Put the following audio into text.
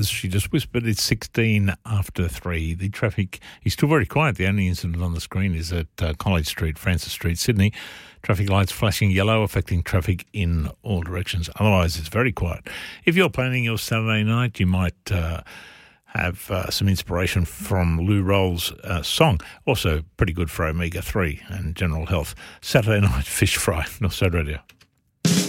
She just whispered it's 16 after 3. The traffic is still very quiet. The only incident on the screen is at College Street, Francis Street, Sydney. Traffic lights flashing yellow, affecting traffic in all directions. Otherwise, it's very quiet. If you're planning your Saturday night, you might have some inspiration from Lou Roll's song. Also pretty good for omega-3 and general health. Saturday night fish fry, North Side Radio.